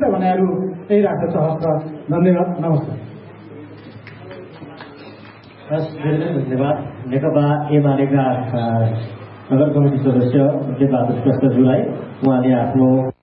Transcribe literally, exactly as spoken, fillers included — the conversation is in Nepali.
सकिन्छ भनेहरू यही राख्न चाहन्छ। धन्यवाद, नमस्कार। हस्, धेरै धेरै धन्यवाद। नेकपा एमालेका नगर कमिटी सदस्य बहादुर श्रेष्ठज्यूलाई उहाँले आफ्नो